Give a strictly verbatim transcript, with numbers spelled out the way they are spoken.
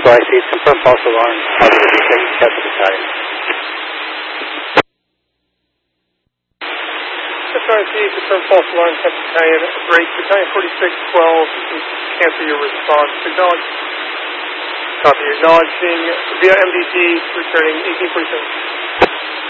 Typical I C, confirm false alarm, positive detect Castle Battalion. Typical I C, confirm false alarm, Castle Battalion, break, Battalion forty-six twelve, cancel your response. Acknowledge. Copy, acknowledging via M D T, returning eighteen forty-seven.